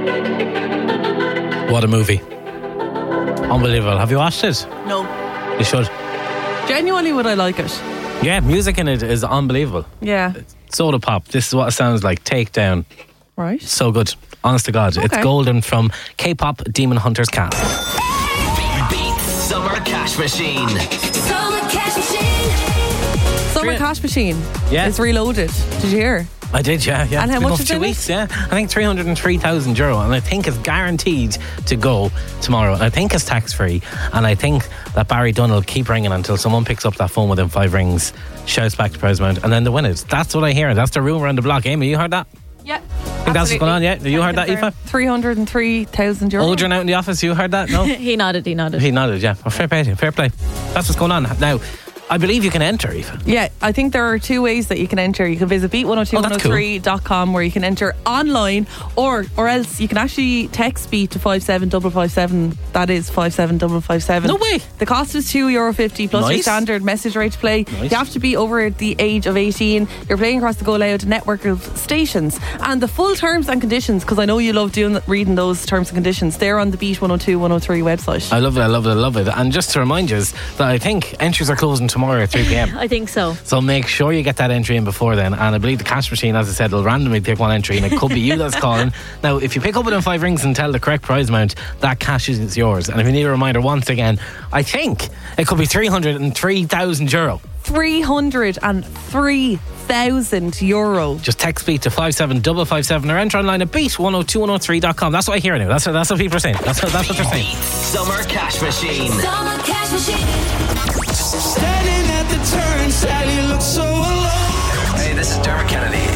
What a movie. Unbelievable. Have you watched it? No. You should. Genuinely would I like it? Yeah, music in it is unbelievable. Yeah. Soda Pop. This is what it sounds like. Takedown. Right. So good. Honest to God. Okay. It's golden from K-pop Demon Hunters Cast. Beat Summer Cash Machine. Summer Cash Machine. Summer Cash Machine. Yeah. It's reloaded. Did you hear? I did, yeah. And how It's been much up is 2 in weeks, yeah. I think €303,000, and I think it's guaranteed to go tomorrow. And I think it's tax-free, and I think that Barry Dunn will keep ringing until someone picks up that phone within 5 rings, shouts back the prize amount, and then they win it. That's what I hear. That's the rumour on the block. Amy, you heard that? Yeah. I think that's what's going on, yeah? You heard that, Aoife? €303,000. Aldrin out in the office, you heard that? No? He nodded. He nodded, yeah. Well, fair play to you, fair play. That's what's going on. Now, I believe you can enter, Aoife. Yeah, I think there are 2 ways that you can enter. You can visit beat102103.com where you can enter online, or else you can actually text Beat to 57557. That is 57557. No way. The cost is €2.50 plus your Nice. standard message rate to play. Nice. You have to be over the age of 18. You're playing across the Go Loud network of stations. And the full terms and conditions, because I know you love reading those terms and conditions, they're on the Beat 102 103 website. I love it. And just to remind you that I think entries are closing tomorrow at 3 p.m. I think so. So make sure you get that entry in before then. And I believe the cash machine, as I said, will randomly pick one entry, and it could be you that's calling. Now, if you pick up within 5 rings and tell the correct prize amount, that cash is yours. And if you need a reminder once again, I think it could be €303,000. €303,000. Just text Beat to 57557 or enter online at beat102103.com. That's what I hear now. That's what people are saying. That's what they're saying. Beat Summer Cash Machine. Summer Cash Machine. Standing at the turn, Sally looks so alone. Hey, this is Dermot Kennedy.